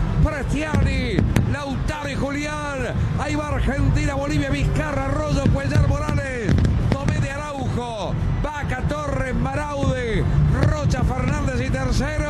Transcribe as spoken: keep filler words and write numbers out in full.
Prestiani, Lautaro y Julián. Ahí va Argentina, Bolivia, Vizcarra, Arroyo, Cuellar, Morales. Tomé de Araujo, Vaca, Torres, Maraude, Rocha, Fernández y tercero.